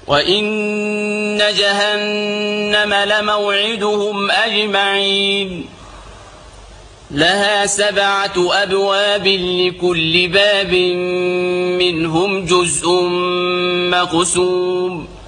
وإن جهنم لموعدهم أجمعين لها 7 أبواب لكل باب منهم جزء مقسوم